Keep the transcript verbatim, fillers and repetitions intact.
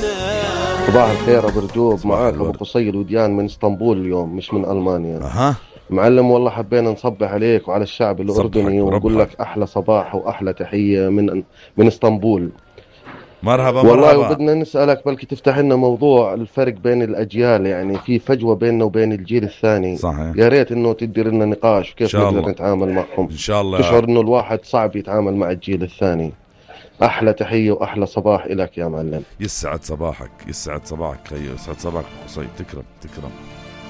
صباح الخير ابو رجوب، صباح معاك ابو الورد. قصي الوديان من اسطنبول اليوم مش من المانيا. اها معلم والله حبينا نصبح عليك وعلى الشعب الاردني صبحك ونقول وربحك. لك احلى صباح واحلى تحيه من من اسطنبول. مرحبا والله مرحبا. وبدنا نسالك بلكي تفتح لنا موضوع الفرق بين الاجيال، يعني في فجوه بيننا وبين الجيل الثاني. صحيح. يا ريت انه تدير لنا نقاش ان وكيف شاء نقدر الله نتعامل معهم. ان شاء الله. تشعر انه الواحد صعب يتعامل مع الجيل الثاني. احلى تحيه واحلى صباح لك يا معلم. يسعد صباحك يسعد صباحك خيو، يسعد صباحك قصي. تكرم تكرم.